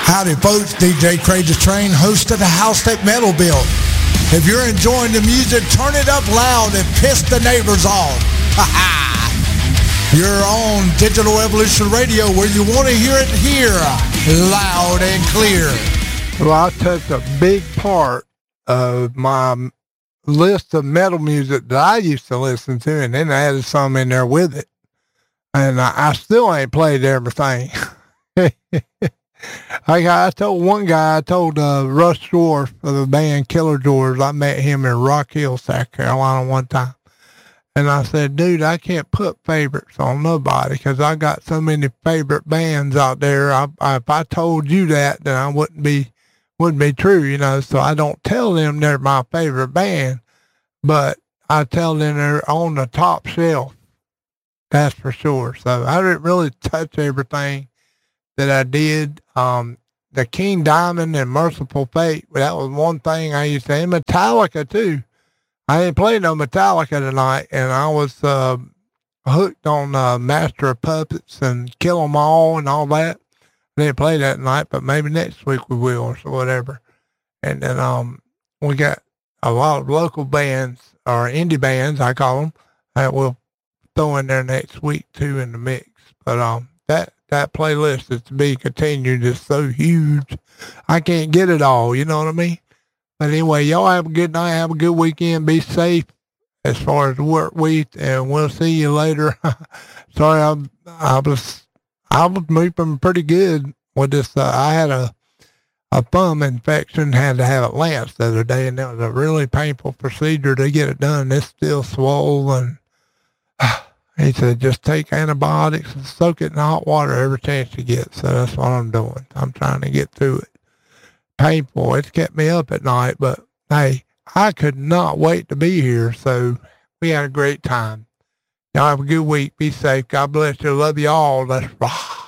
Howdy folks, DJ Crazy Train, host of the House Tech Metal Bill. If you're enjoying the music, turn it up loud and piss the neighbors off. You're on Digital Evolution Radio where you want to hear it here, loud and clear. Well, I took a big part of my list of metal music that I used to listen to, and then I added some in there with it. And I still ain't played everything. I told one guy, Russ Shore of the band Killer Doors, I met him in Rock Hill, South Carolina one time. And I said, dude, I can't put favorites on nobody because I got so many favorite bands out there. If I told you that, then I wouldn't be true, you know. So I don't tell them they're my favorite band, but I tell them they're on the top shelf. That's for sure. So I didn't really touch everything that I did. The King Diamond and Merciful Fate, that was one thing I used to, and Metallica too. I didn't play no Metallica tonight, and I was hooked on Master of Puppets and Kill 'Em All and all that. I didn't play that tonight, but maybe next week we will or so whatever. And then we got a lot of local bands, or indie bands, I call them, that we'll throw in there next week too in the mix. But that playlist is to be continued. Is so huge. I can't get it all, you know what I mean? But anyway, y'all have a good night. Have a good weekend. Be safe as far as the work week, and we'll see you later. Sorry, I was moving pretty good with this. I had a thumb infection, had to have it lanced the other day, and it was a really painful procedure to get it done. It's still swollen. He said, just take antibiotics and soak it in hot water every chance you get. So that's what I'm doing. I'm trying to get through it. Painful. It's kept me up at night, but hey, I could not wait to be here. So we had a great time. Y'all have a good week. Be safe. God bless you. Love you all. Let's rock.